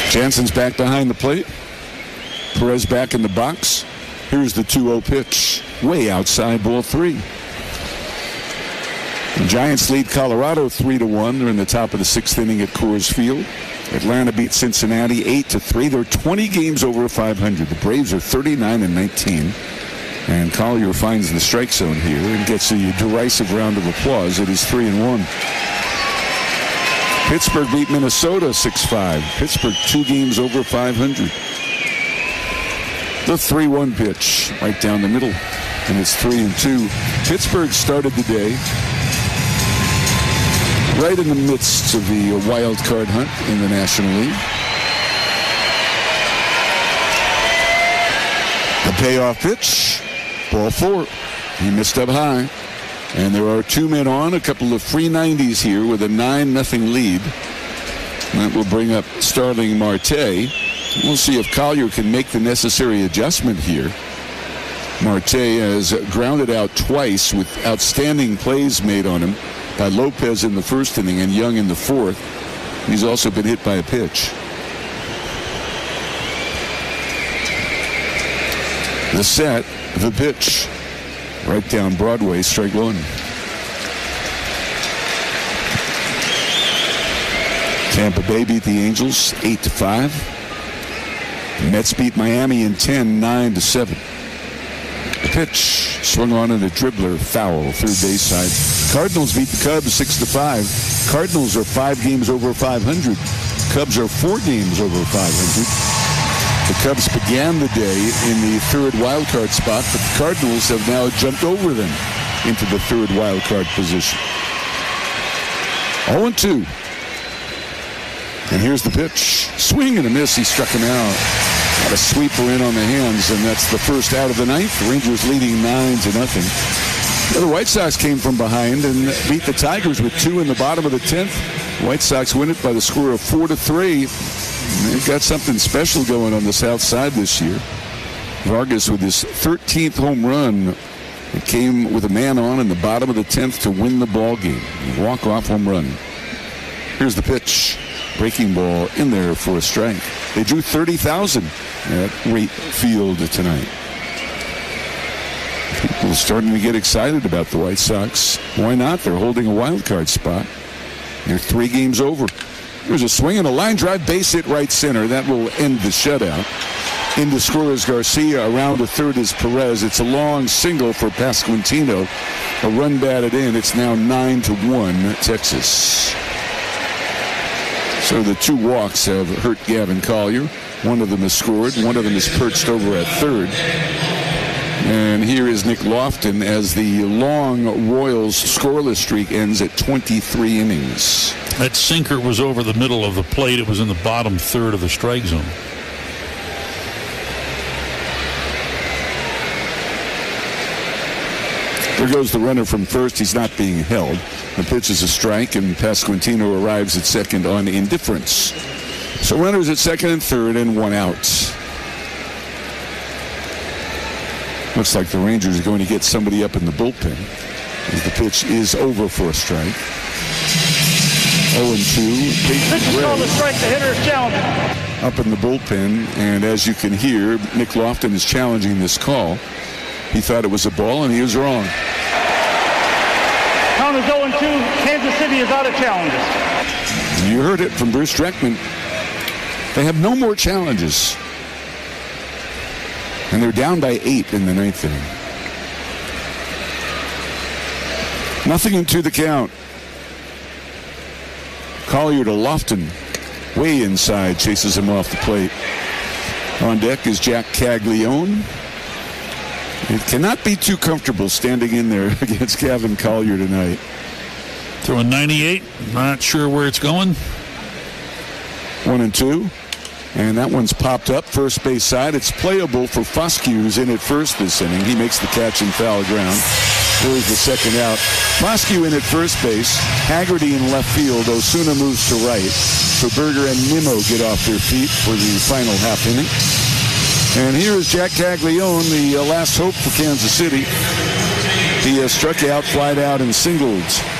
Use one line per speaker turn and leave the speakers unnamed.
Jansen's back behind the plate. Perez back in the box. Here's the 2-0 pitch. Way outside, ball 3. The Giants lead Colorado 3-1. They're in the top of the 6th inning at Coors Field. Atlanta beat Cincinnati 8-3. They're 20 games over 500. The Braves are 39-19. And Collier finds the strike zone here and gets a derisive round of applause. It is 3-1. Pittsburgh beat Minnesota 6-5. Pittsburgh 2 games over 500. The 3-1 pitch right down the middle, and it's 3-2. Pittsburgh started the day right in the midst of the wild card hunt in the National League. The payoff pitch, ball 4. He missed up high. And there are 2 men on, a couple of free 90s here with a 9-0 lead. And that will bring up Starling Marte. We'll see if Collier can make the necessary adjustment here. Marte has grounded out twice with outstanding plays made on him by Lopez in the 1st inning and Young in the 4th. He's also been hit by a pitch. The set, the pitch. Right down Broadway, strike 1. Tampa Bay beat the Angels 8-5. The Mets beat Miami in 10, 9-7. The pitch swung on in a dribbler, foul, third base side. Cardinals beat the Cubs 6-5. Cardinals are 5 games over 500. Cubs are 4 games over 500. The Cubs began the day in the 3rd wildcard spot, but the Cardinals have now jumped over them into the 3rd wildcard position. 0-2. And here's the pitch. Swing and a miss. He struck him out. Got a sweeper in on the hands, and that's the first out of the 9th. The Rangers leading 9-0. The White Sox came from behind and beat the Tigers with 2 in the bottom of the 10th. White Sox win it by the score of 4-3. They've got something special going on the south side this year. Vargas with his 13th home run. It came with a man on in the bottom of the 10th to win the ball game. Walk-off home run. Here's the pitch. Breaking ball in there for a strike. They drew 30,000 at Rate Field tonight. People are starting to get excited about the White Sox. Why not? They're holding a wild card spot. They're 3 games over. There's a swing and a line drive, base hit right center. That will end the shutout. Into score is Garcia. Around the 3rd is Perez. It's a long single for Pasquantino. A run batted in. It's now 9-1 Texas. So the 2 walks have hurt Gavin Collier. One of them is scored. One of them is perched over at 3rd. And here is Nick Lofton as the long Royals scoreless streak ends at 23 innings.
That sinker was over the middle of the plate. It was in the bottom 3rd of the strike zone.
There goes the runner from 1st. He's not being held. The pitch is a strike, and Pasquantino arrives at 2nd on indifference. So runners at 2nd and 3rd and 1 out. Looks like the Rangers are going to get somebody up in the bullpen. As the pitch is over for a strike. 0-2.
This is called a strike. The hitter is challenging.
Up in the bullpen, and as you can hear, Nick Lofton is challenging this call. He thought it was a ball, and he was wrong.
Count is 0-2. Kansas City is out of challenges.
You heard it from Bruce Dreckman. They have no more challenges. And they're down by 8 in the 9th inning. Nothing into the count. Collier to Lofton. Way inside, chases him off the plate. On deck is Jack Caglione. It cannot be too comfortable standing in there against Gavin Collier tonight.
Throwing 98. Not sure where it's going.
1-2. And that one's popped up first base side. It's playable for Foscue, who's in at first this inning. He makes the catch in foul ground. There's the 2nd out. Foscue in at first base. Haggerty in left field. Osuna moves to right. So Berger and Nimmo get off their feet for the final half inning. And here is Jack Caglione, the last hope for Kansas City. He has struck out, flied out, and singled